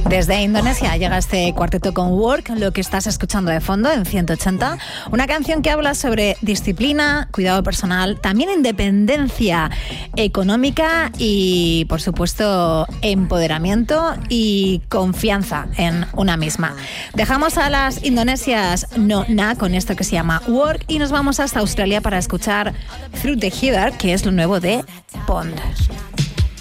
Desde Indonesia llega este cuarteto con Work, lo que estás escuchando de fondo en 180. Una canción que habla sobre disciplina, cuidado personal, también independencia económica y, por supuesto, empoderamiento y confianza en una misma. Dejamos a las indonesias Nona con esto que se llama Work y nos vamos hasta Australia para escuchar Through the Heather, que es lo nuevo de Pond.